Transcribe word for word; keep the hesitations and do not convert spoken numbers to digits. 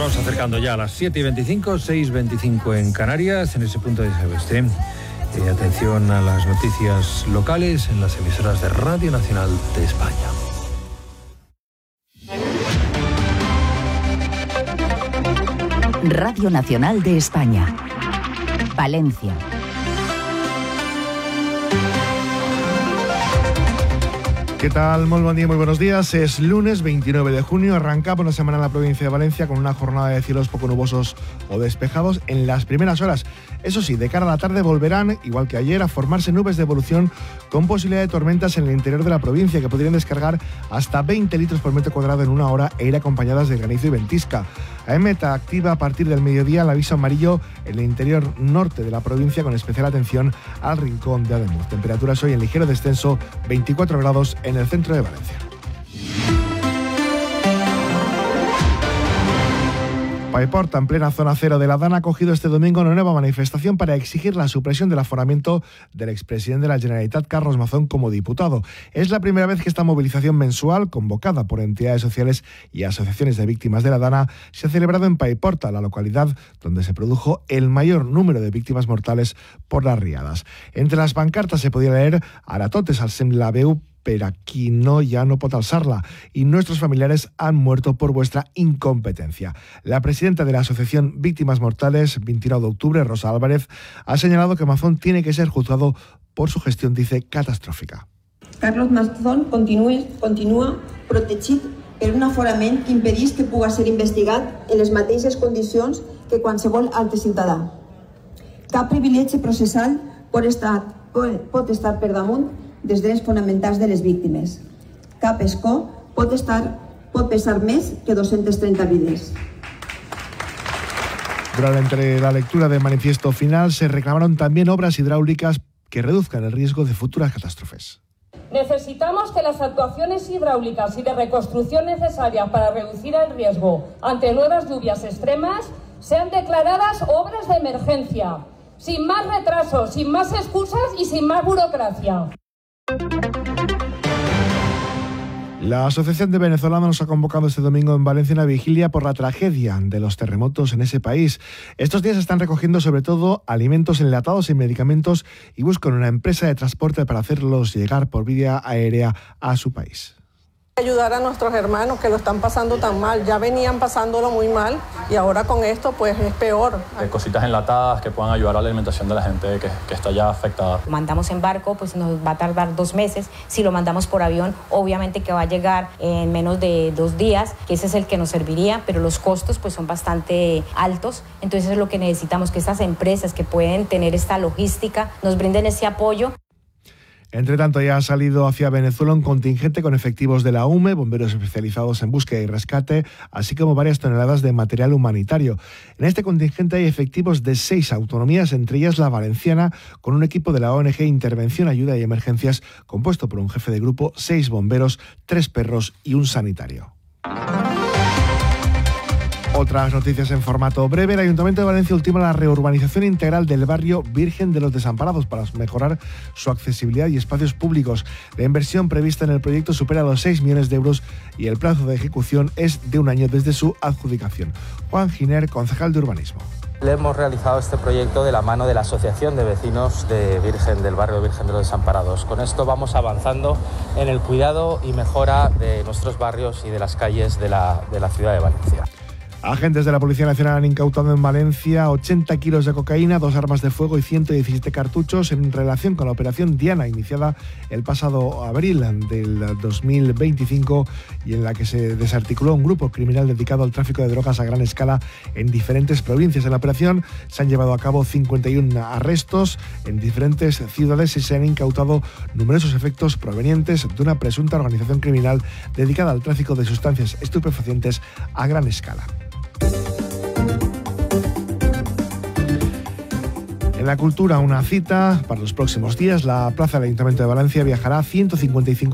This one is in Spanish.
vamos acercando ya a las siete y veinticinco, seis y veinticinco en Canarias, en ese punto de oeste. Eh, atención a las noticias locales en las emisoras de Radio Nacional de España. Radio Nacional de España. Valencia. ¿Qué tal? Muy buen día, muy buenos días. Es lunes veintinueve de junio, arrancaba una semana en la provincia de Valencia con una jornada de cielos poco nubosos o despejados en las primeras horas. Eso sí, de cara a la tarde volverán, igual que ayer, a formarse nubes de evolución con posibilidad de tormentas en el interior de la provincia que podrían descargar hasta veinte litros por metro cuadrado en una hora e ir acompañadas de granizo y ventisca. A M E T activa a partir del mediodía el aviso amarillo en el interior norte de la provincia con especial atención al rincón de Ademuz. Temperaturas hoy en ligero descenso, veinticuatro grados en el centro de Valencia. Paiporta, en plena zona cero de la Dana, ha acogido este domingo una nueva manifestación para exigir la supresión del aforamiento del expresidente de la Generalitat, Carlos Mazón, como diputado. Es la primera vez que esta movilización mensual, convocada por entidades sociales y asociaciones de víctimas de la Dana, se ha celebrado en Paiporta, la localidad donde se produjo el mayor número de víctimas mortales por las riadas. Entre las pancartas se podía leer «Aratotes al sem la veu, pero aquí no, ya no pot alçar-la, y nuestros familiares han muerto por vuestra incompetencia». La presidenta de la Asociación Víctimas Mortales, veintinueve de octubre, Rosa Álvarez, ha señalado que Mazón tiene que ser juzgado por su gestión, dice, catastrófica. Carlos Mazón continua, continua protegit per un aforament que impedís que puga ser investigat en les mateixes condicions que qualsevol altre ciutadà. Cap privilegi processal pot estar, pot estar per damunt dels drets fonamentals de les víctimes. Cap escó pot, estar, pot pesar més que doscientas treinta vides. Durante la lectura del manifiesto final se reclamaron también obras hidráulicas que reduzcan el riesgo de futuras catástrofes. Necesitamos que las actuaciones hidráulicas y de reconstrucción necesarias para reducir el riesgo ante nuevas lluvias extremas sean declaradas obras de emergencia, sin más retrasos, sin más excusas y sin más burocracia. La Asociación de Venezolanos ha convocado este domingo en Valencia una vigilia por la tragedia de los terremotos en ese país. Estos días están recogiendo sobre todo alimentos enlatados y medicamentos y buscan una empresa de transporte para hacerlos llegar por vía aérea a su país. Ayudar a nuestros hermanos que lo están pasando tan mal, ya venían pasándolo muy mal y ahora con esto pues es peor. Hay cositas enlatadas que puedan ayudar a la alimentación de la gente que, que está ya afectada. Lo mandamos en barco, pues nos va a tardar dos meses. Si lo mandamos por avión, obviamente que va a llegar en menos de dos días, que ese es el que nos serviría, pero los costos pues son bastante altos. Entonces es lo que necesitamos, que estas empresas que pueden tener esta logística nos brinden ese apoyo. Entre tanto, ya ha salido hacia Venezuela un contingente con efectivos de la U M E, bomberos especializados en búsqueda y rescate, así como varias toneladas de material humanitario. En este contingente hay efectivos de seis autonomías, entre ellas la valenciana, con un equipo de la O N G Intervención, Ayuda y Emergencias, compuesto por un jefe de grupo, seis bomberos, tres perros y un sanitario. Otras noticias en formato breve. El Ayuntamiento de Valencia ultima la reurbanización integral del barrio Virgen de los Desamparados para mejorar su accesibilidad y espacios públicos. La inversión prevista en el proyecto supera los seis millones de euros y el plazo de ejecución es de un año desde su adjudicación. Juan Giner, concejal de Urbanismo. Le hemos realizado este proyecto de la mano de la Asociación de Vecinos de Virgen, del barrio Virgen de los Desamparados. Con esto vamos avanzando en el cuidado y mejora de nuestros barrios y de las calles de la, de la ciudad de Valencia. Agentes de la Policía Nacional han incautado en Valencia ochenta kilos de cocaína, dos armas de fuego y ciento diecisiete cartuchos en relación con la operación Diana, iniciada el pasado abril del dos mil veinticinco y en la que se desarticuló un grupo criminal dedicado al tráfico de drogas a gran escala en diferentes provincias. En la operación se han llevado a cabo cincuenta y uno arrestos en diferentes ciudades y se han incautado numerosos efectos provenientes de una presunta organización criminal dedicada al tráfico de sustancias estupefacientes a gran escala. En la cultura, una cita para los próximos días. La plaza del Ayuntamiento de Valencia viajará a ciento cincuenta y cinco